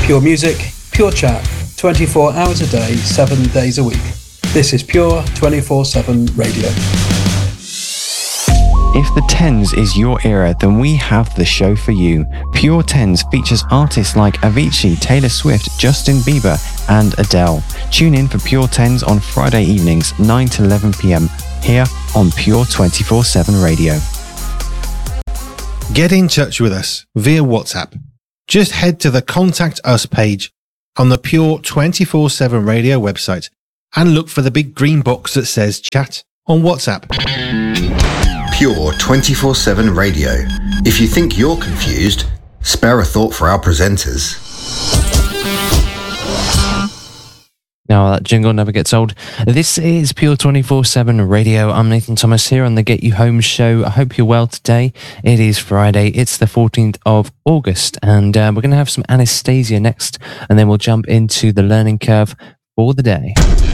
Pure music, pure chat, 24 hours a day, 7 days a week. This is Pure 24/7 Radio. If the Tens is your era, then we have the show for you. Pure Tens features artists like Avicii, Taylor Swift, Justin Bieber and Adele. Tune in for Pure Tens on Friday evenings, 9 to 11 p.m. here on Pure 24/7 Radio. Get in touch with us via WhatsApp. Just head to the Contact Us page on the Pure 24/7 Radio website and look for the big green box that says Chat on WhatsApp. Pure 24/7 Radio. If you think you're confused, spare a thought for our presenters. Now that jingle never gets old. This is Pure 24/7 Radio. I'm Nathan Thomas here on the Get You Home show. I hope you're well today. It is Friday. It's the 14th of August and we're going to have some Anastasia next and then we'll jump into the learning curve for the day.